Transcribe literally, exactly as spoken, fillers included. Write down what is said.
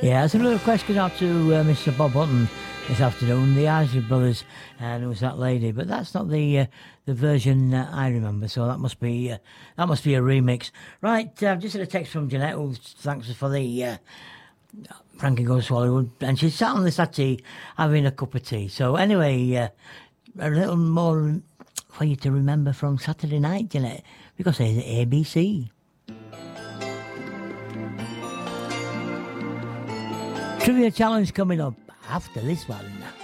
Yeah, that's a little question out to uh, Mister Bob Hutton this afternoon, the Isley Brothers, and it was that lady, but that's not the uh, the version uh, I remember, so that must be uh, that must be a remix. Right, uh, I've just had a text from Jeanette, who thanks us for the uh, Frankie Goes to Hollywood, and she's sat on the settee having a cup of tea. So anyway, uh, a little more for you to remember from Saturday night, Jeanette, because there's A B C. Trivia challenge coming up after this one.